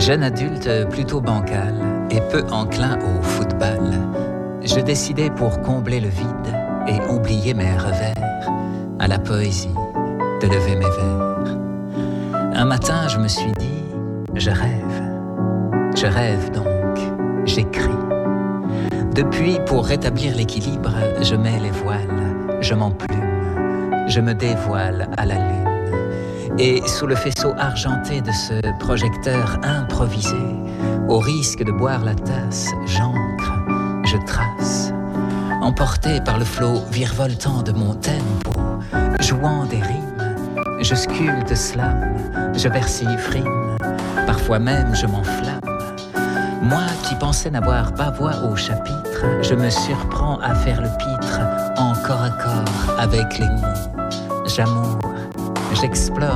Jeune adulte plutôt bancal et peu enclin au football, je décidai pour combler le vide et oublier mes revers, à la poésie de lever mes vers. Un matin, je me suis dit, je rêve donc, j'écris. Depuis, pour rétablir l'équilibre, je mets les voiles, je m'emplume, je me dévoile à la lune. Et sous le faisceau argenté de ce projecteur improvisé, au risque de boire la tasse, j'ancre, je trace. Emporté par le flot virevoltant de mon tempo, jouant des rimes, je sculpte slam, je versifrime, parfois même je m'enflamme. Moi qui pensais n'avoir pas voix au chapitre, je me surprends à faire le pitre en corps à corps avec les mots. J'amoure, j'explore